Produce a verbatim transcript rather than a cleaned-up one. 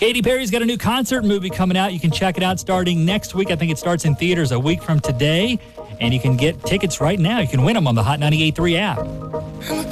Katy Perry's got a new concert movie coming out. You can check it out starting next week. I think it starts in theaters a week from today. And you can get tickets right now. You can win them on the Hot ninety-eight point three app.